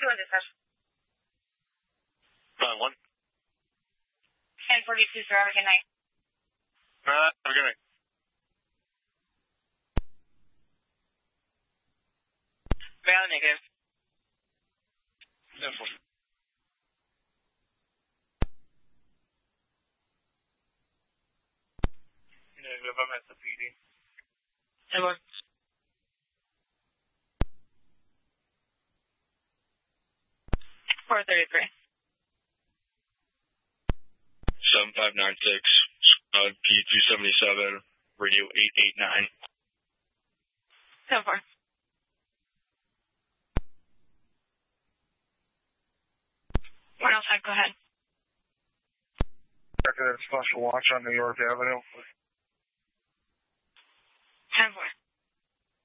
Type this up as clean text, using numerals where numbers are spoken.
on dispatch. 1. 1042, sir. Have a good night. Have a good night. Ground negative. 10-4. Negative, I'm at the PD. 10-1. 433. 7596, P277, radio 889. 10-4. What else? Go ahead. Special watch on New York Avenue.